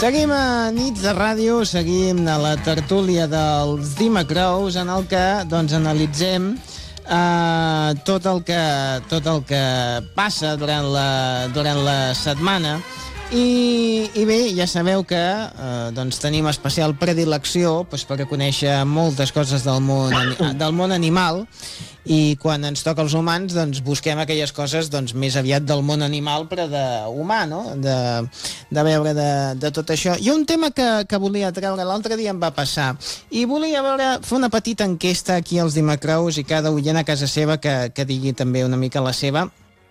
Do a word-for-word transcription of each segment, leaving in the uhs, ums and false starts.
Seguim a Nits de Ràdio, seguim a la tertúlia dels Dimecrous, en el que doncs, analitzem uh, tot, el que, tot el que passa durant la, durant la setmana. I, i bé, ja sabeu que eh, doncs tenim especial predilecció doncs, per conèixer moltes coses del món, del món animal, i quan ens toca els humans doncs busquem aquelles coses doncs, més aviat del món animal però d'humà, no? de, de veure de, de tot això. I un tema que, que volia treure l'altre dia em va passar, i volia veure, fer una petita enquesta aquí als Dimecrous i cada oient a casa seva que, que digui també una mica la seva,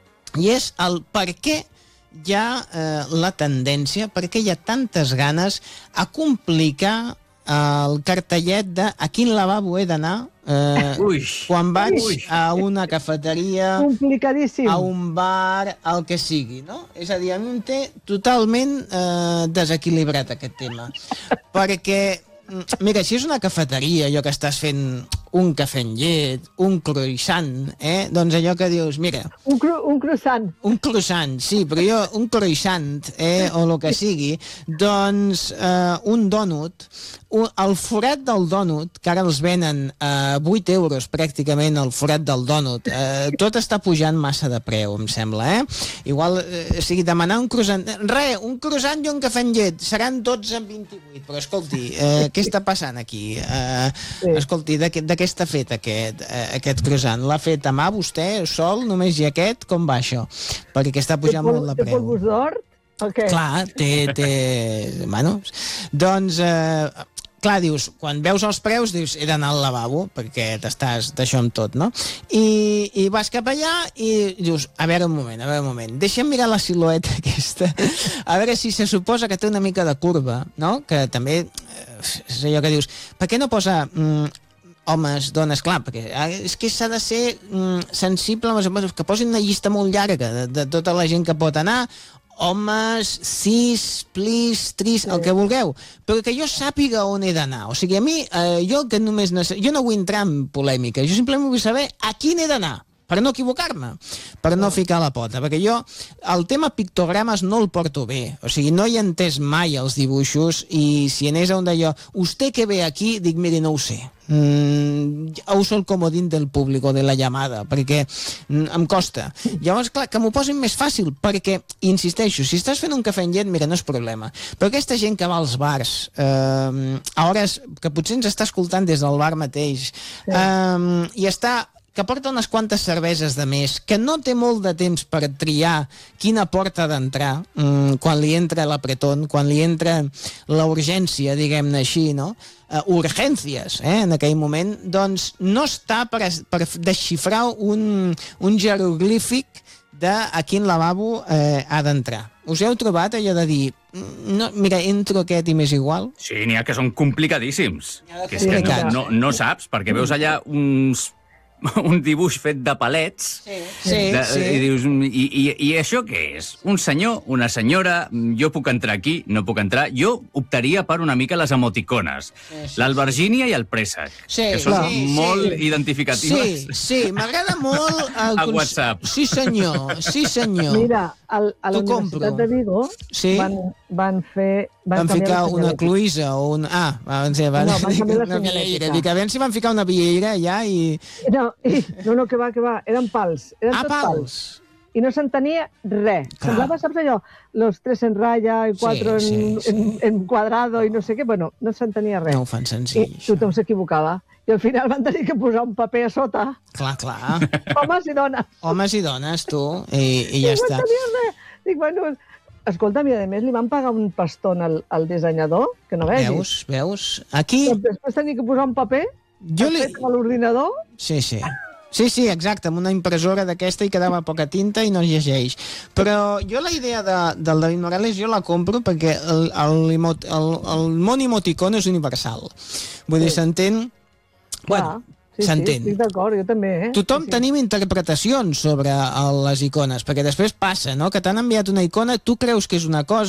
i és el per què hi ha eh, la tendència, perquè hi ha tantes ganes a complicar eh, el cartellet de a quin lavabo he d'anar eh, quan vaig ui. a una cafeteria, complicadíssim, a un bar, el que sigui, no? És a dir, a mi em té totalment eh, desequilibrat aquest tema, perquè mira, si és una cafeteria, allò que estàs fent un cafè amb llet, un croissant, eh? Doncs allò que dius, mira... Un, cru, un croissant. Un croissant, sí, però jo, un croissant, eh? O el que sigui, doncs eh, un dònut, un, el forat del dònut, que ara els venen a vuit euros pràcticament, el forat del dònut, eh, tot està pujant massa de preu, em sembla, eh? Igual, eh, o sigui, demanar un croissant... Re, un croissant i un cafè amb llet, seran dotze amb vint-i-vuit, però escolti, eh, què està passant aquí? Eh, sí. Escolti, de, de què està fet aquest, eh, aquest croissant? L'ha fet a mà vostè, sol, només i aquest? Com va això? Perquè està pujant molt de preu. Té polvos d'or? Okay. Clar, té... té... Bueno, doncs... Eh, clar, dius, quan veus els preus, dius, he d'anar al lavabo, perquè t'estàs d'això amb tot, no? I, I vas cap allà i dius, a veure un moment, a veure un moment, deixa'm mirar la silueta aquesta, a veure si se suposa que té una mica de curva, no? Que també, és allò que dius, per què no posa... Mm, homes, dones, clar, perquè és que s'ha de ser mm, sensible, que posin una llista molt llarga de, de tota la gent que pot anar, homes, cis, plis, tris, el que vulgueu, però que jo sàpiga on he d'anar. O sigui, a mi, eh, jo que només necess... jo no vull entrar en polèmica, jo simplement vull saber a quin he d'anar, per no equivocar-me, per no ficar la pota, perquè jo el tema pictogrames no el porto bé, o sigui, no hi he entès mai els dibuixos, i si anés a un d'allò, usted que ve aquí, dic, mire, no ho sé. Mm, uso el comodín del públic o de la llamada, perquè mm, em costa. Llavors, clar, que m'ho posin més fàcil, perquè, insisteixo, si estàs fent un cafè amb llet, mira, no és problema, però aquesta gent que va als bars eh, a hores que potser ens està escoltant des del bar mateix, eh, i està que porta unes quantes cerveses de més, que no té molt de temps per triar quina porta d'entrar, mmm, quan li entra l'apretón, quan li entra la urgència, diguem-ne així, no? Uh, urgències, eh, en aquell moment, doncs no està per, per desxifrar un, un jeroglífic de a quin lavabo eh, ha d'entrar. Us heu trobat allò de dir, no, mira, entro aquest i m'és igual? Sí, n'hi ha que són complicadíssim. Que és que no, no, no saps, perquè veus allà uns... un dibuix fet de palets, sí, sí, de, sí. I dius, i, i, i això què és? Un senyor, una senyora, jo puc entrar aquí, no puc entrar... Jo optaria per una mica les emoticones, sí, sí, l'albergínia sí. i el préssec, sí, que són sí, molt sí. identificatives. Sí, sí, m'agrada molt... El a WhatsApp. Sí, senyor, sí, senyor. Mira, el, a la Universitat de Vigo sí? van, van fer... Van, van ficar una cloïsa o un... Ah, van, ser, van, no, van canviar la una vieira. Dic, a veure si van ficar una vieira allà i... No, i, no, no, que va, que va, eren pals. Eren ah, tot pals. pals. I no s'entenia res. Clar. Semblava, saps allò? Los tres en raya i quatre sí, en, sí, sí. En, en cuadrado i no sé què. Bueno, no s'entenia res. No ho fan senzill. I tothom s'equivocava. I al final van tenir que posar un paper a sota. Clar, clar. Homes i dones. Homes i dones, tu. I, i ja I està. Dic, bueno... Escolta'm, i a més li van pagar un pastón al, al dissenyador, que no vegis. Veus, veus? Aquí... Però després tenia que posar un paper jo li... a l'ordinador. Sí, sí. Sí, sí, exacte, amb una impressora d'aquesta i quedava poca tinta i no es llegeix. Però jo la idea de, del David Morales jo la compro perquè el, el, el, el, el món emoticon és universal. Vull dir, s'entén... Bueno, sí, s'entén. Sí, estic d'acord, jo també, eh? Tothom sí, sí. tenim interpretacions sobre el, les icones, perquè després passa, no?, que t'han enviat una icona, tu creus que és una cosa,